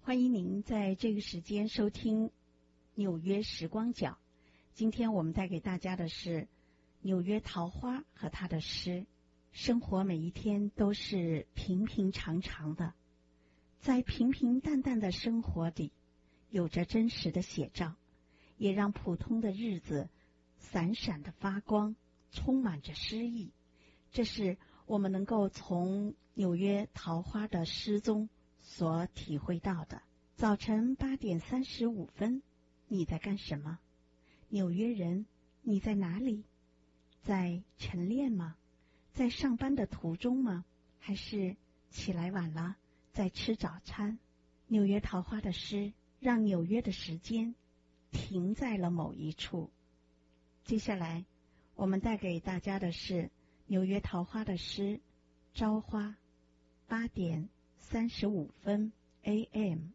欢迎您在这个时间收听纽约时光角。今天我们带给大家的是纽约桃花和他的诗。生活每一天都是平平常常的，在平平淡淡的生活里，有着真实的写照，也让普通的日子闪闪的发光，充满着诗意。这是我们能够从纽约桃花的诗中所体会到的。早晨8点35分，你在干什么？纽约人，你在哪里？在晨练吗？在上班的途中吗？还是起来晚了，在吃早餐？纽约桃花的诗让纽约的时间停在了某一处。接下来我们带给大家的是纽约桃花的诗《朝花》，8点35分 AM。